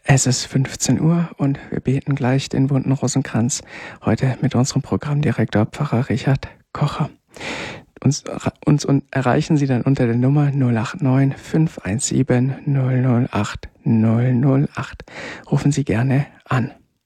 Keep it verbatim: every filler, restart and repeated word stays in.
Es ist fünfzehn Uhr und wir beten gleich den bunten Rosenkranz. Heute mit unserem Programmdirektor Pfarrer Richard Kocher. Uns, uns und erreichen Sie dann unter der Nummer null acht neun fünf eins sieben null null acht null null acht. Rufen Sie gerne an.